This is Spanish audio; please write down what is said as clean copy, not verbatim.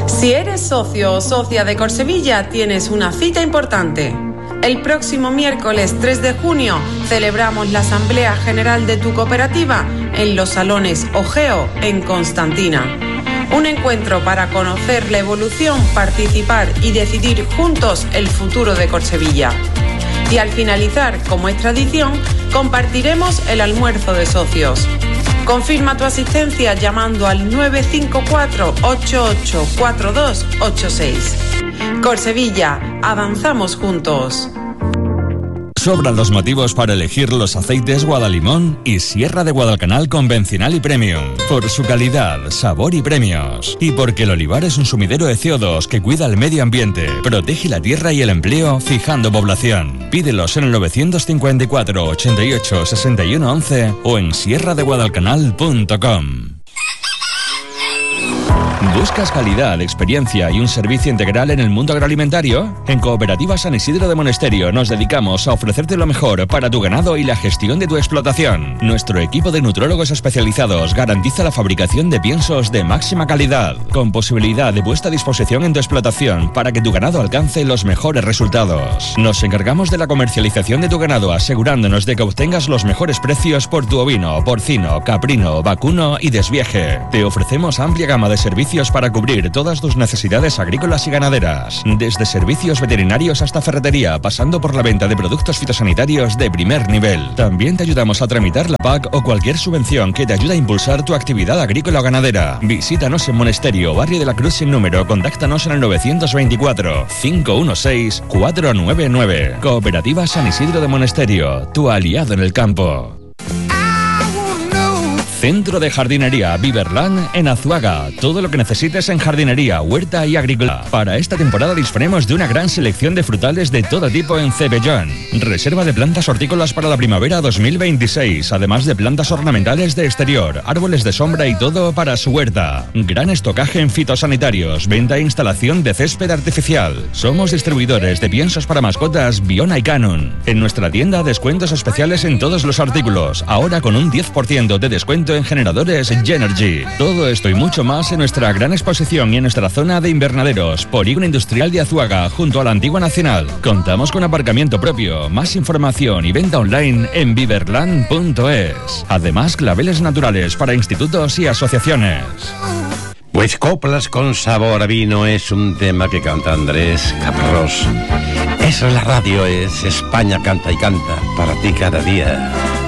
Si eres socio o socia de Corsevilla, tienes una cita importante. El próximo miércoles 3 de junio celebramos la Asamblea General de tu cooperativa en los salones Ogeo en Constantina. Un encuentro para conocer la evolución, participar y decidir juntos el futuro de Corsevilla. Y al finalizar, como es tradición, compartiremos el almuerzo de socios. Confirma tu asistencia llamando al 954 884286. Corsevilla, avanzamos juntos. Sobran los motivos para elegir los aceites Guadalimón y Sierra de Guadalcanal convencional y premium. Por su calidad, sabor y premios. Y porque el olivar es un sumidero de CO2 que cuida el medio ambiente, protege la tierra y el empleo, fijando población. Pídelos en el 954 88 61 11 o en sierradeguadalcanal.com. ¿Buscas calidad, experiencia y un servicio integral en el mundo agroalimentario? En Cooperativa San Isidro de Monesterio nos dedicamos a ofrecerte lo mejor para tu ganado y la gestión de tu explotación. Nuestro equipo de nutrólogos especializados garantiza la fabricación de piensos de máxima calidad, con posibilidad de puesta a disposición en tu explotación para que tu ganado alcance los mejores resultados. Nos encargamos de la comercialización de tu ganado, asegurándonos de que obtengas los mejores precios por tu ovino, porcino, caprino, vacuno y desvieje. Te ofrecemos amplia gama de servicios para cubrir todas tus necesidades agrícolas y ganaderas, desde servicios veterinarios hasta ferretería, pasando por la venta de productos fitosanitarios de primer nivel. También te ayudamos a tramitar la PAC o cualquier subvención que te ayude a impulsar tu actividad agrícola o ganadera. Visítanos en Monesterio, Barrio de la Cruz sin número. Contáctanos en el 924 516 499. Cooperativa San Isidro de Monesterio, tu aliado en el campo. Centro de Jardinería Viverland en Azuaga. Todo lo que necesites en jardinería, huerta y agrícola. Para esta temporada disponemos de una gran selección de frutales de todo tipo en Cepellón. Reserva de plantas hortícolas para la primavera 2026, además de plantas ornamentales de exterior, árboles de sombra y todo para su huerta. Gran estocaje en fitosanitarios, venta e instalación de césped artificial. Somos distribuidores de piensos para mascotas Biona y Canon. En nuestra tienda, descuentos especiales en todos los artículos, ahora con un 10% de descuento en generadores Genergy. Todo esto y mucho más en nuestra gran exposición y en nuestra zona de invernaderos, Polígono Industrial de Azuaga, junto a la Antigua Nacional. Contamos con aparcamiento propio. Más información y venta online en viverland.es. Además, claveles naturales para institutos y asociaciones. Pues coplas con sabor a vino es un tema que canta Andrés Caparrós. Eso es la radio, es España canta y canta para ti cada día.